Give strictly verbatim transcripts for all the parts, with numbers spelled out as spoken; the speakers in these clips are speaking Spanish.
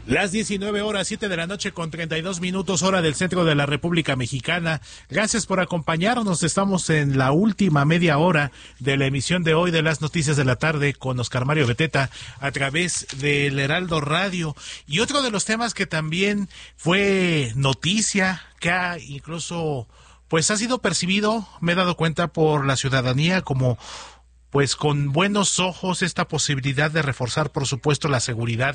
Las diecinueve horas, siete de la noche con treinta y dos minutos, hora del centro de la República Mexicana. Gracias por acompañarnos. Estamos en la última media hora de la emisión de hoy de las noticias de la tarde con Oscar Mario Beteta a través del Heraldo Radio. Y otro de los temas que también fue noticia, que ha incluso pues ha sido percibido, me he dado cuenta, por la ciudadanía como pues con buenos ojos esta posibilidad de reforzar, por supuesto, la seguridad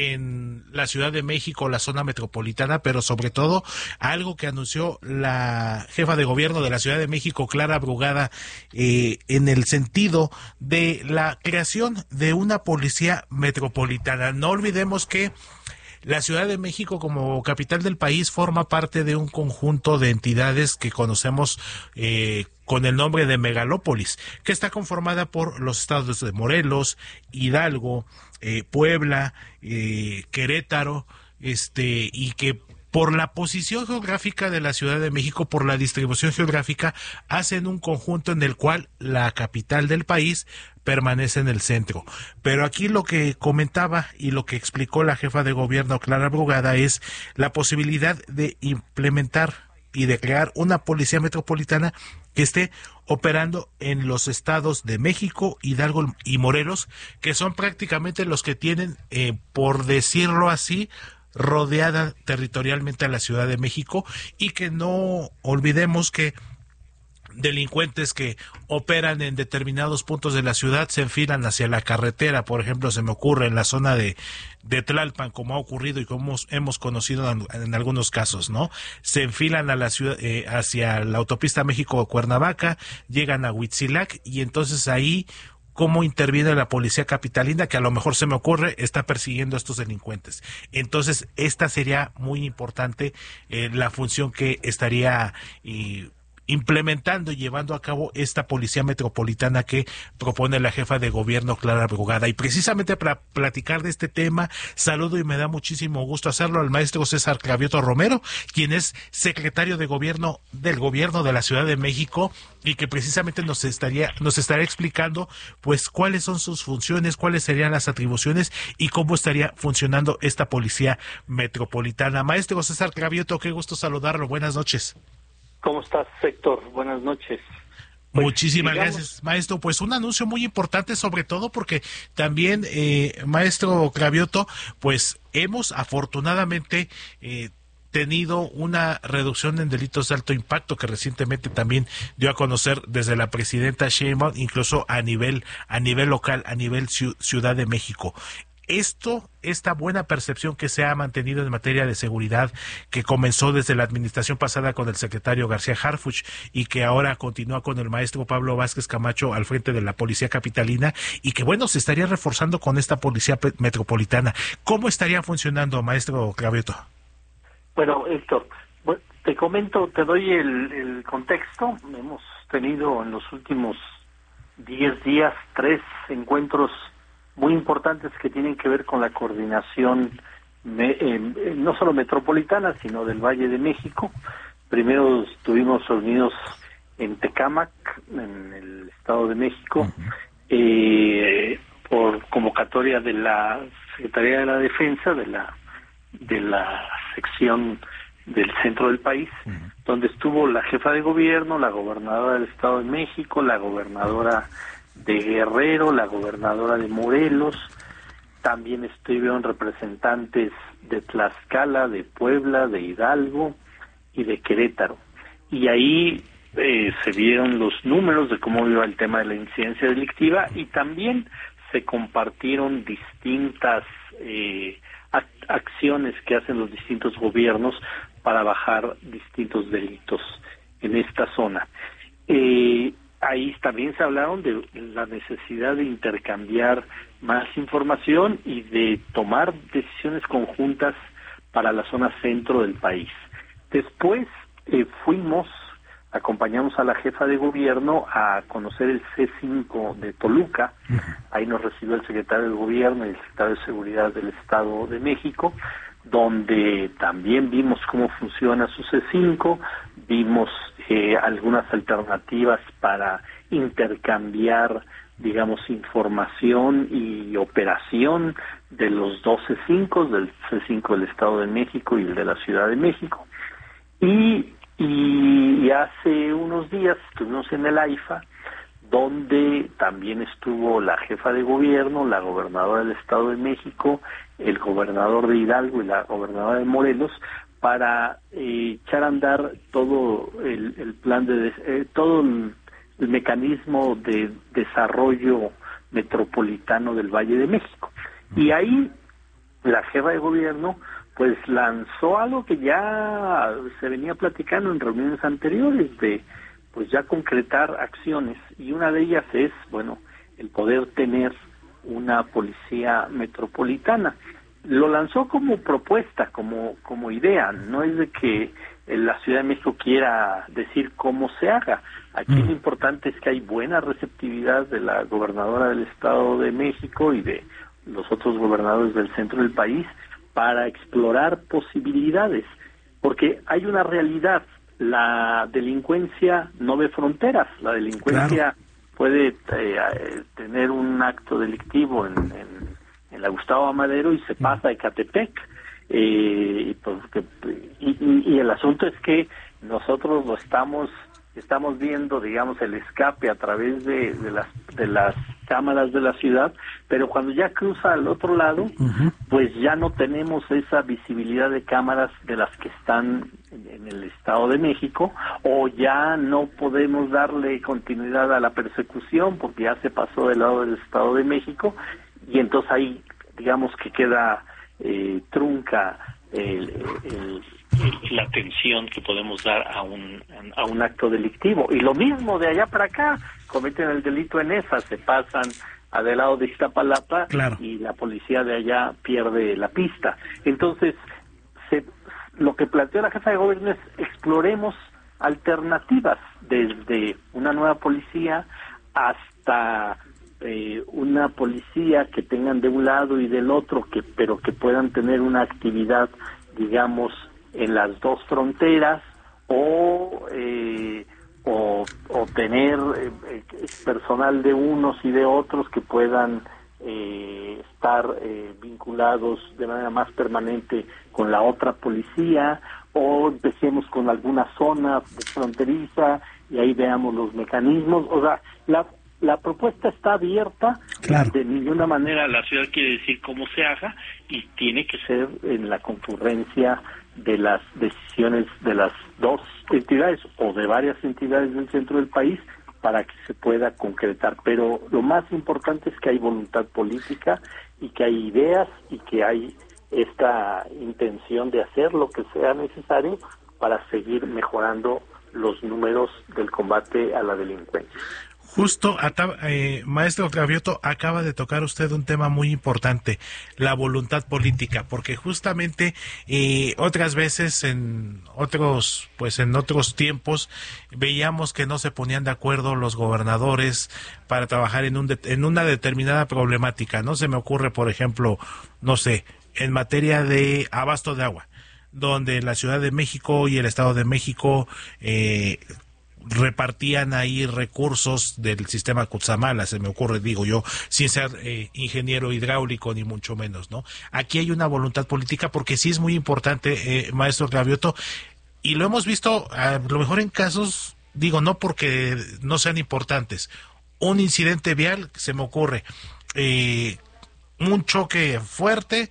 en la Ciudad de México, la zona metropolitana, pero sobre todo algo que anunció la jefa de gobierno de la Ciudad de México, Clara Brugada, eh, en el sentido de la creación de una policía metropolitana. No olvidemos que la Ciudad de México, como capital del país, forma parte de un conjunto de entidades que conocemos eh, con el nombre de megalópolis, que está conformada por los estados de Morelos, Hidalgo, eh, Puebla, eh, Querétaro, este, y que por la posición geográfica de la Ciudad de México, por la distribución geográfica, hacen un conjunto en el cual la capital del país permanece en el centro. Pero aquí lo que comentaba y lo que explicó la jefa de gobierno, Clara Brugada, es la posibilidad de implementar y de crear una policía metropolitana que esté operando en los estados de México, Hidalgo y Morelos, que son prácticamente los que tienen, eh, por decirlo así, rodeada territorialmente a la Ciudad de México, y que no olvidemos que delincuentes que operan en determinados puntos de la ciudad se enfilan hacia la carretera. Por ejemplo, se me ocurre en la zona de, de Tlalpan, como ha ocurrido y como hemos, hemos conocido en, en algunos casos, ¿no? Se enfilan a la ciudad, eh, hacia la autopista México-Cuernavaca, llegan a Huitzilac, y entonces ahí cómo interviene la policía capitalina, que a lo mejor se me ocurre, está persiguiendo a estos delincuentes. Entonces, esta sería muy importante, eh, la función que estaría eh, implementando y llevando a cabo esta policía metropolitana que propone la jefa de gobierno, Clara Brugada. Y precisamente para platicar de este tema, saludo y me da muchísimo gusto hacerlo al maestro César Cravioto Romero, quien es secretario de gobierno del gobierno de la Ciudad de México, y que precisamente nos estaría nos estará explicando pues cuáles son sus funciones, cuáles serían las atribuciones y cómo estaría funcionando esta policía metropolitana. Maestro César Cravioto, qué gusto saludarlo. Buenas noches. ¿Cómo estás, Héctor? Buenas noches. Pues, Muchísimas digamos... gracias, maestro. Pues un anuncio muy importante, sobre todo porque también, eh, maestro Cravioto, pues hemos afortunadamente eh, tenido una reducción en delitos de alto impacto que recientemente también dio a conocer desde la presidenta Sheinbaum, incluso a nivel a nivel local, a nivel Ciudad de México. Esto, esta buena percepción que se ha mantenido en materia de seguridad, que comenzó desde la administración pasada con el secretario García Harfuch y que ahora continúa con el maestro Pablo Vázquez Camacho al frente de la Policía Capitalina, y que bueno, se estaría reforzando con esta Policía Metropolitana. ¿Cómo estaría funcionando, maestro Cravioto? Bueno, Héctor, te comento, te doy el, el contexto. Hemos tenido en los últimos diez días tres encuentros muy importantes que tienen que ver con la coordinación me, eh, no solo metropolitana, sino del Valle de México. Primero estuvimos reunidos en Tecámac, en el Estado de México, uh-huh. eh, por convocatoria de la Secretaría de la Defensa, de la de la sección del centro del país, uh-huh. donde estuvo la jefa de gobierno, la gobernadora del Estado de México, la gobernadora de Guerrero, la gobernadora de Morelos. También estuvieron representantes de Tlaxcala, de Puebla, de Hidalgo y de Querétaro. Y ahí eh, se vieron los números de cómo iba el tema de la incidencia delictiva, y también se compartieron distintas eh, ac- acciones que hacen los distintos gobiernos para bajar distintos delitos en esta zona. Eh, Ahí también se hablaron de la necesidad de intercambiar más información y de tomar decisiones conjuntas para la zona centro del país. Después eh, fuimos, acompañamos a la jefa de gobierno a conocer el C cinco de Toluca. Ahí nos recibió el secretario de gobierno y el secretario de seguridad del Estado de México, donde también vimos cómo funciona su C cinco, vimos eh, algunas alternativas para intercambiar, digamos, información y operación de los dos C cinco, del C cinco del Estado de México y el de la Ciudad de México. Y, y hace unos días estuvimos en el AIFA, donde también estuvo la jefa de gobierno, la gobernadora del Estado de México, el gobernador de Hidalgo y la gobernadora de Morelos, para eh, echar a andar todo el, el plan de eh, todo el, el mecanismo de desarrollo metropolitano del Valle de México. Y ahí la jefa de gobierno pues lanzó algo que ya se venía platicando en reuniones anteriores, de pues ya concretar acciones, y una de ellas es, bueno, el poder tener una policía metropolitana. Lo lanzó como propuesta, como como idea, no es de que la Ciudad de México quiera decir cómo se haga. Aquí mm. lo importante es que hay buena receptividad de la gobernadora del Estado de México y de los otros gobernadores del centro del país para explorar posibilidades, porque hay una realidad: la delincuencia no ve fronteras, la delincuencia claro. puede eh, tener un acto delictivo en, en en la Gustavo Amadero y se pasa a Ecatepec, eh, porque, y, y, y el asunto es que nosotros lo estamos estamos viendo, digamos, el escape a través de, de las de las cámaras de la ciudad, pero cuando ya cruza al otro lado, uh-huh. pues ya no tenemos esa visibilidad de cámaras de las que están en, en el Estado de México, o ya no podemos darle continuidad a la persecución porque ya se pasó del lado del Estado de México, y entonces ahí digamos que queda eh, trunca el, el, el, la atención que podemos dar a un a un acto delictivo. Y lo mismo de allá para acá, cometen el delito en esa, se pasan a del lado de Iztapalapa, claro. y la policía de allá pierde la pista. Entonces, se, lo que planteó la jefa de gobierno es: exploremos alternativas, desde una nueva policía hasta Eh, una policía que tengan de un lado y del otro, que pero que puedan tener una actividad, digamos, en las dos fronteras, o eh, o, o tener eh, personal de unos y de otros que puedan eh, estar eh, vinculados de manera más permanente con la otra policía, o empecemos con alguna zona fronteriza y ahí veamos los mecanismos. O sea, la La propuesta está abierta, claro. De ninguna manera la ciudad quiere decir cómo se haga, y tiene que ser en la concurrencia de las decisiones de las dos entidades o de varias entidades del centro del país para que se pueda concretar. Pero lo más importante es que hay voluntad política y que hay ideas y que hay esta intención de hacer lo que sea necesario para seguir mejorando los números del combate a la delincuencia. Justo, eh, maestro Gravioto, acaba de tocar usted un tema muy importante, la voluntad política, porque justamente eh, otras veces en otros, pues en otros tiempos veíamos que no se ponían de acuerdo los gobernadores para trabajar en un de, en una determinada problemática. No se me ocurre, por ejemplo, no sé, en materia de abasto de agua, donde la Ciudad de México y el Estado de México eh, repartían ahí recursos del sistema Cutzamala, se me ocurre, digo yo, sin ser eh, ingeniero hidráulico ni mucho menos, ¿no? Aquí hay una voluntad política, porque sí es muy importante, eh, maestro Gravioto, y lo hemos visto a lo mejor en casos, digo, no porque no sean importantes, un incidente vial, se me ocurre, eh, un choque fuerte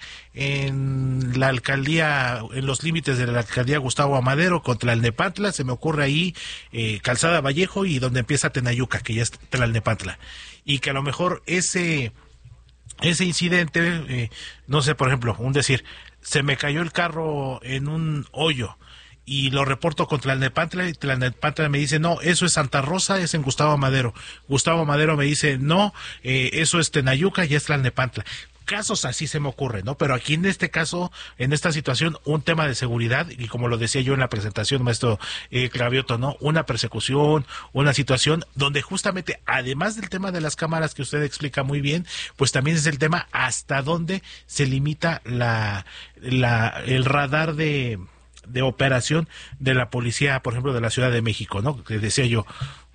en la alcaldía, en los límites de la alcaldía Gustavo Amadero contra Tlalnepantla, se me ocurre ahí eh, Calzada Vallejo y donde empieza Tenayuca, que ya es Tlalnepantla, y que a lo mejor ese ese incidente, eh, no sé, por ejemplo, un decir, se me cayó el carro en un hoyo y lo reporto con Tlalnepantla, y Tlalnepantla me dice, no, eso es Santa Rosa, es en Gustavo Amadero. Gustavo Amadero me dice, no, eh, eso es Tenayuca y es Tlalnepantla. Casos así se me ocurre, ¿no? Pero aquí en este caso, en esta situación, un tema de seguridad, y como lo decía yo en la presentación, maestro eh, Gravioto, ¿no? Una persecución, una situación donde justamente, además del tema de las cámaras que usted explica muy bien, pues también es el tema hasta dónde se limita la, la el radar de... de operación de la policía, por ejemplo, de la Ciudad de México, ¿no? Que decía yo,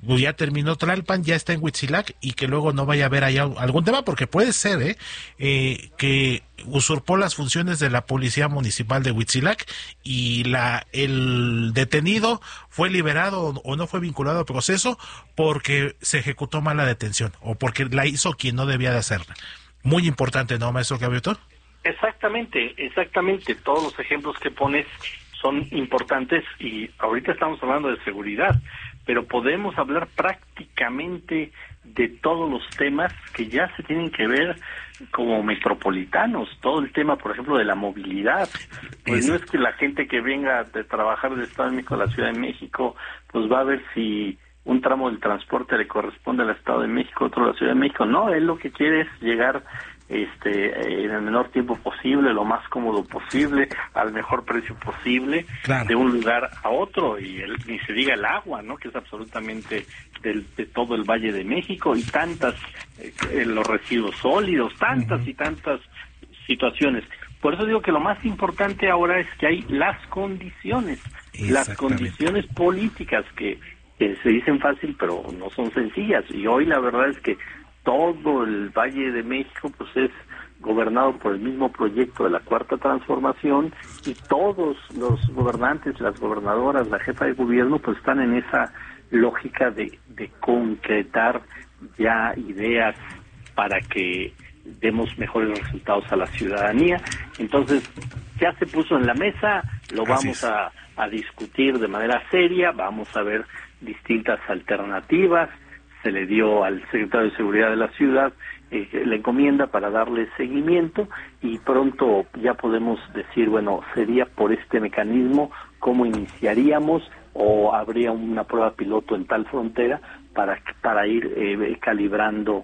pues ya terminó Tlalpan, ya está en Huitzilac, y que luego no vaya a haber allá algún tema, porque puede ser ¿eh? Eh, que usurpó las funciones de la Policía Municipal de Huitzilac y la el detenido fue liberado o no fue vinculado al proceso porque se ejecutó mal la detención o porque la hizo quien no debía de hacerla. Muy importante, ¿no, maestro Gavioto? Exactamente, exactamente. Todos los ejemplos que pones son importantes y ahorita estamos hablando de seguridad, pero podemos hablar prácticamente de todos los temas que ya se tienen que ver como metropolitanos. Todo el tema, por ejemplo, de la movilidad. Pues no es que la gente que venga de trabajar del Estado de México a la Ciudad de México, pues va a ver si un tramo del transporte le corresponde al Estado de México, otro a la Ciudad de México. No, él lo que quiere es llegar este en el menor tiempo posible, lo más cómodo posible, al mejor precio posible, claro, de un lugar a otro, y el, ni se diga el agua, ¿no? Que es absolutamente del, de todo el Valle de México, y tantas, eh, los residuos sólidos, tantas uh-huh. y tantas situaciones. Por eso digo que lo más importante ahora es que hay las condiciones, las condiciones políticas que, que se dicen fácil, pero no son sencillas, y hoy la verdad es que todo el Valle de México pues es gobernado por el mismo proyecto de la Cuarta Transformación, y todos los gobernantes, las gobernadoras, la jefa de gobierno pues están en esa lógica de, de concretar ya ideas para que demos mejores resultados a la ciudadanía. Entonces ya se puso en la mesa, lo vamos a, a discutir de manera seria, vamos a ver distintas alternativas. Se le dio al secretario de Seguridad de la ciudad eh, la encomienda para darle seguimiento, y pronto ya podemos decir, bueno, sería por este mecanismo cómo iniciaríamos, o habría una prueba piloto en tal frontera para para ir eh, calibrando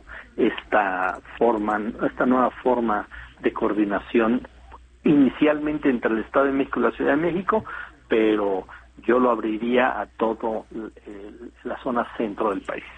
esta forma, esta nueva forma de coordinación, inicialmente entre el Estado de México y la Ciudad de México, pero yo lo abriría a todo eh, la zona centro del país.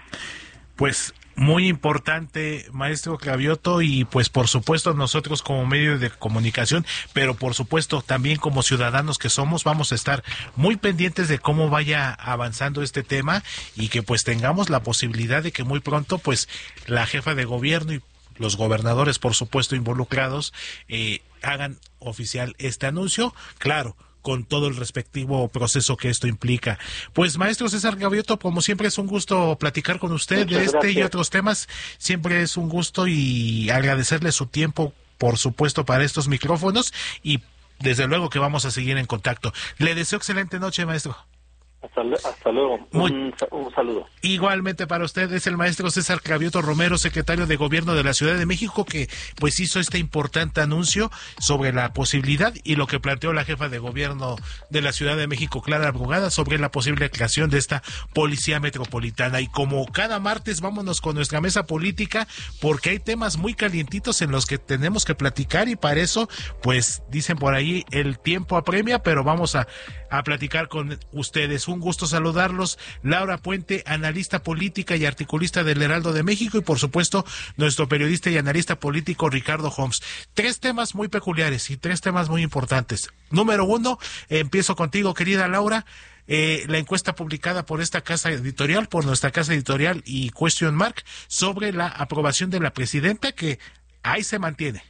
Pues muy importante, maestro Gavioto, y pues por supuesto nosotros como medio de comunicación, pero por supuesto también como ciudadanos que somos, vamos a estar muy pendientes de cómo vaya avanzando este tema, y que pues tengamos la posibilidad de que muy pronto pues la jefa de gobierno y los gobernadores, por supuesto involucrados, eh, hagan oficial este anuncio, claro, con todo el respectivo proceso que esto implica. Pues maestro César Gavioto, como siempre es un gusto platicar con usted. Muchas de este gracias. Y otros temas, siempre es un gusto, y agradecerle su tiempo, por supuesto, para estos micrófonos, y desde luego que vamos a seguir en contacto. Le deseo excelente noche, maestro. Hasta, hasta luego. Muy, un, un saludo. Igualmente para usted. Es el maestro César Gavioto Romero, secretario de Gobierno de la Ciudad de México, que pues hizo este importante anuncio sobre la posibilidad y lo que planteó la jefa de Gobierno de la Ciudad de México, Clara Brugada, sobre la posible creación de esta Policía Metropolitana. Y como cada martes, vámonos con nuestra mesa política, porque hay temas muy calientitos en los que tenemos que platicar, y para eso, pues dicen por ahí, el tiempo apremia, pero vamos a, a platicar con ustedes. Un gusto saludarlos. Laura Puente, analista política y articulista del Heraldo de México, y por supuesto nuestro periodista y analista político Ricardo Homs. Tres temas muy peculiares y tres temas muy importantes. Número uno, eh, empiezo contigo, querida Laura. Eh, la encuesta publicada por esta casa editorial, por nuestra casa editorial y Question Mark, sobre la aprobación de la presidenta, que ahí se mantiene.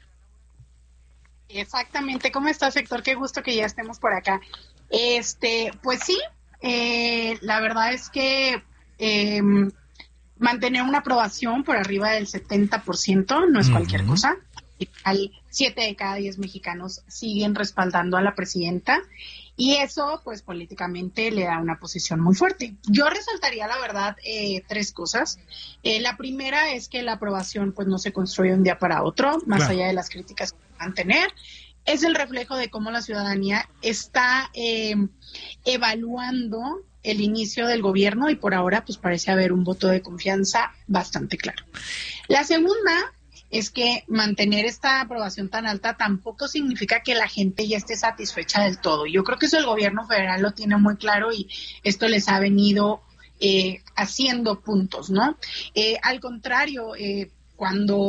Exactamente. ¿Cómo estás, Héctor? Qué gusto que ya estemos por acá. Este, pues sí, eh, la verdad es que eh, mantener una aprobación por arriba del setenta por ciento no es uh-huh. cualquier cosa. Al siete de cada diez mexicanos siguen respaldando a la presidenta, y eso pues políticamente le da una posición muy fuerte. Yo resaltaría la verdad eh, tres cosas. Eh, la primera es que la aprobación pues no se construye de un día para otro, más claro. allá de las críticas que van a tener. Es el reflejo de cómo la ciudadanía está eh, evaluando el inicio del gobierno, y por ahora pues parece haber un voto de confianza bastante claro. La segunda es que mantener esta aprobación tan alta tampoco significa que la gente ya esté satisfecha del todo. Yo creo que eso el gobierno federal lo tiene muy claro, y esto les ha venido eh, haciendo puntos, ¿no? Eh, al contrario, eh, cuando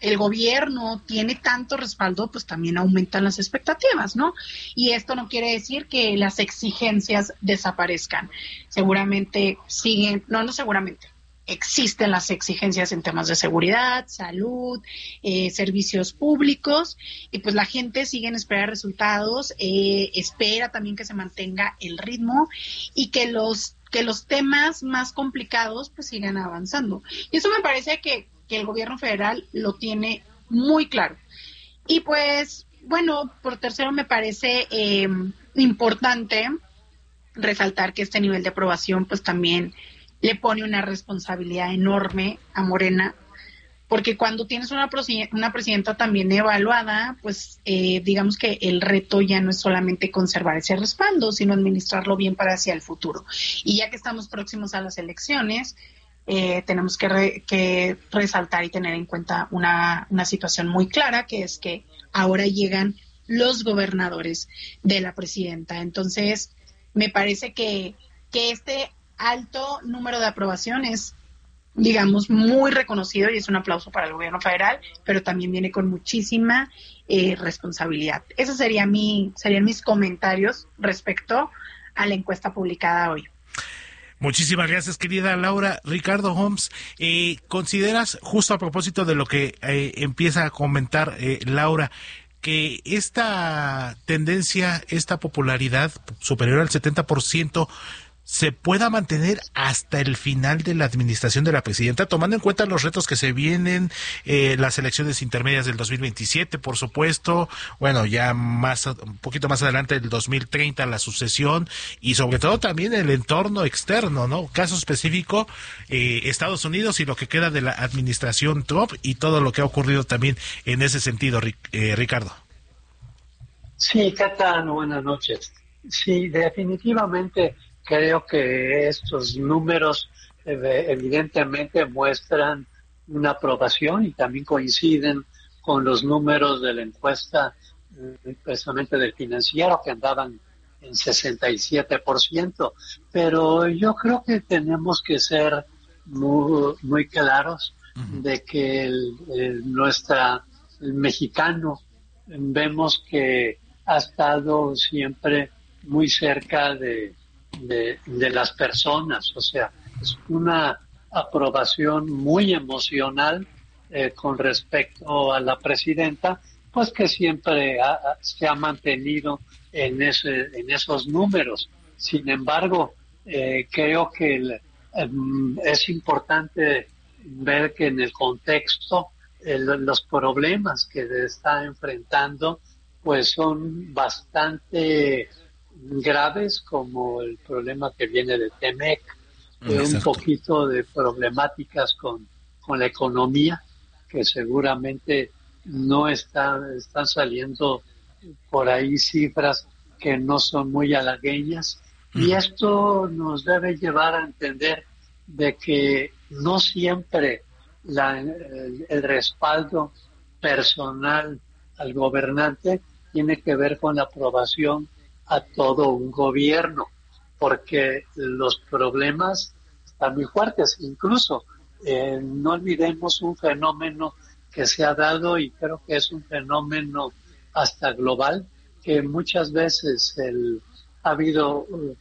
el gobierno tiene tanto respaldo, pues también aumentan las expectativas, ¿no? Y esto no quiere decir que las exigencias desaparezcan. Seguramente siguen, no, no seguramente, existen las exigencias en temas de seguridad, salud, eh, servicios públicos, y pues la gente sigue en espera de resultados, eh, espera también que se mantenga el ritmo y que los que los temas más complicados pues sigan avanzando. Y eso me parece que, que el gobierno federal lo tiene muy claro. Y pues, bueno, por tercero me parece eh, importante resaltar que este nivel de aprobación pues también le pone una responsabilidad enorme a Morena, porque cuando tienes una, una presidenta también evaluada, pues eh, digamos que el reto ya no es solamente conservar ese respaldo, sino administrarlo bien para hacia el futuro. Y ya que estamos próximos a las elecciones, eh, tenemos que, re, que resaltar y tener en cuenta una, una situación muy clara, que es que ahora llegan los gobernadores de la presidenta. Entonces, me parece que, que este alto número de aprobaciones, digamos, muy reconocido, y es un aplauso para el gobierno federal, pero también viene con muchísima eh, responsabilidad. Esos serían, mi, serían mis comentarios respecto a la encuesta publicada hoy. Muchísimas gracias, querida Laura. Ricardo Homs, eh, ¿consideras, justo a propósito de lo que eh, empieza a comentar eh, Laura, que esta tendencia, esta popularidad superior al setenta por ciento se pueda mantener hasta el final de la administración de la presidenta, tomando en cuenta los retos que se vienen, eh, las elecciones intermedias del dos mil veintisiete, por supuesto, bueno, ya más, un poquito más adelante, el dos mil treinta, la sucesión, y sobre todo también el entorno externo, ¿no? Caso específico, eh, Estados Unidos y lo que queda de la administración Trump y todo lo que ha ocurrido también en ese sentido, eh, Ricardo. Sí, ¿qué tal? Buenas noches. Sí, definitivamente creo que estos números eh, evidentemente muestran una aprobación y también coinciden con los números de la encuesta eh, precisamente del Financiero, que andaban en sesenta y siete por ciento. Pero yo creo que tenemos que ser muy, muy claros uh-huh. de que el, el, nuestra, el mexicano vemos que ha estado siempre muy cerca de De, de las personas, o sea, es una aprobación muy emocional eh, con respecto a la presidenta, pues que siempre ha, se ha mantenido en ese, en esos números. Sin embargo, eh, creo que el, eh, es importante ver que en el contexto eh, los problemas que está enfrentando pues son bastante graves, como el problema que viene de Temec, eh, un poquito de problemáticas con, con la economía, que seguramente no están, están saliendo por ahí cifras que no son muy halagüeñas, mm. y esto nos debe llevar a entender de que no siempre la, el, el respaldo personal al gobernante tiene que ver con la aprobación a todo un gobierno, porque los problemas están muy fuertes. Incluso eh, no olvidemos un fenómeno que se ha dado, y creo que es un fenómeno hasta global, que muchas veces el, ha habido uh,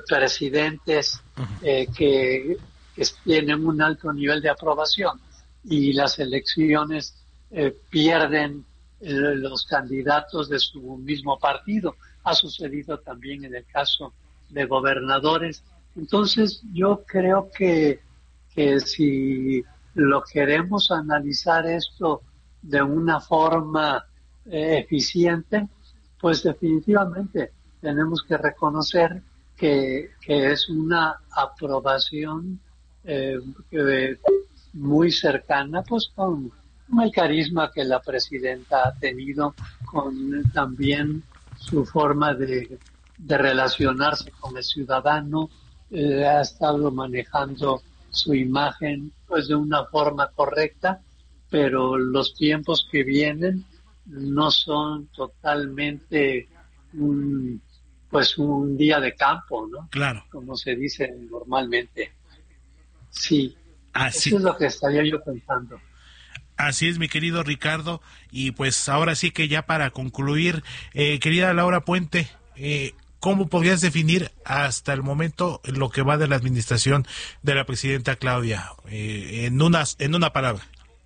presidentes eh, que, que tienen un alto nivel de aprobación y las elecciones eh, pierden eh, los candidatos de su mismo partido. Ha sucedido también en el caso de gobernadores. Entonces, yo creo que, que si lo queremos analizar esto de una forma eh, eficiente, pues definitivamente tenemos que reconocer que, que es una aprobación eh, eh, muy cercana, pues con, con el carisma que la presidenta ha tenido, con también su forma de, de relacionarse con el ciudadano, eh, ha estado manejando su imagen pues de una forma correcta, pero los tiempos que vienen no son totalmente un, pues un día de campo, ¿no? Claro. Como se dice normalmente. Sí, Así. Eso es lo que estaría yo pensando. Así es, mi querido Ricardo, y pues ahora sí que ya para concluir, eh, querida Laura Puente, eh, ¿cómo podrías definir hasta el momento lo que va de la administración de la presidenta Claudia? Eh, en, una, en una palabra.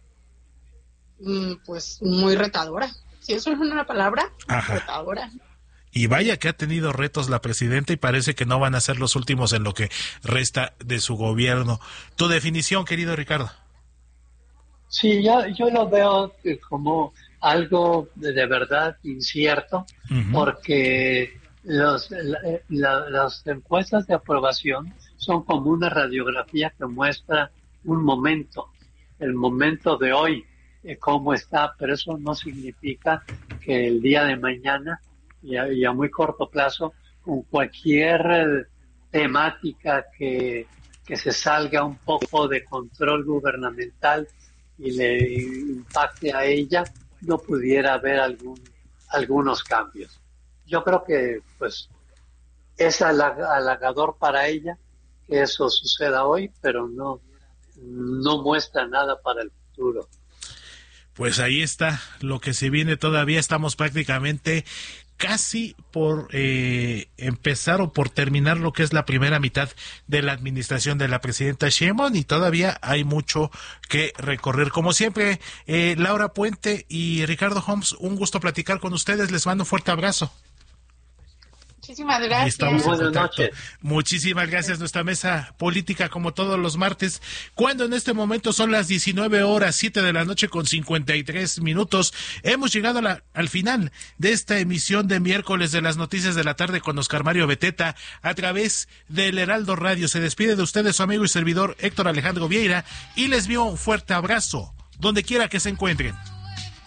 Mm, pues muy retadora. Si eso es una palabra, Ajá. retadora. Y vaya que ha tenido retos la presidenta y parece que no van a ser los últimos en lo que resta de su gobierno. Tu definición, querido Ricardo. Sí, yo, yo lo veo como algo de, de verdad incierto, uh-huh. porque los, la, la, las encuestas de aprobación son como una radiografía que muestra un momento, el momento de hoy, eh, cómo está, pero eso no significa que el día de mañana y a, y a muy corto plazo, con cualquier temática que, que se salga un poco de control gubernamental y le impacte a ella, no pudiera haber algún, algunos cambios. Yo creo que pues es halagador para ella que eso suceda hoy, pero no, no muestra nada para el futuro. Pues ahí está lo que se viene todavía, estamos prácticamente casi por eh, empezar o por terminar lo que es la primera mitad de la administración de la presidenta Sheinbaum y todavía hay mucho que recorrer. Como siempre, eh, Laura Puente y Ricardo Homs, un gusto platicar con ustedes, les mando un fuerte abrazo. Muchísimas gracias. Estamos en contacto. Muchísimas gracias. Nuestra mesa política, como todos los martes, cuando en este momento son las diecinueve horas, siete de la noche con cincuenta y tres minutos. Hemos llegado a la, al final de esta emisión de miércoles de las noticias de la tarde con Oscar Mario Beteta a través del Heraldo Radio. Se despide de ustedes su amigo y servidor Héctor Alejandro Vieira y les envío un fuerte abrazo donde quiera que se encuentren.